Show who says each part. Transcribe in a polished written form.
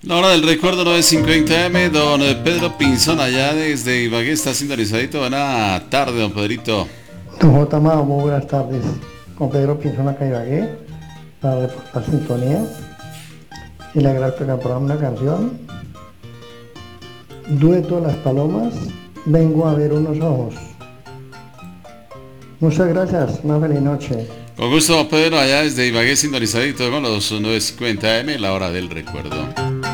Speaker 1: La hora del recuerdo 9:50 AM, don Pedro Pinzón allá desde Ibagué está sintonizadito. Buena tarde, don Pedrito.
Speaker 2: Don J. Amado, muy buenas tardes. Con Pedro Pinzón acá Ibagué, para reportar sintonía y le agradezco el programa una canción. Dueto Las Palomas, vengo a ver unos ojos. Muchas gracias, una feliz noche.
Speaker 1: Con gusto, don Pedro allá desde Ibagué sintonizadito con los 9:50 AM, la hora del recuerdo.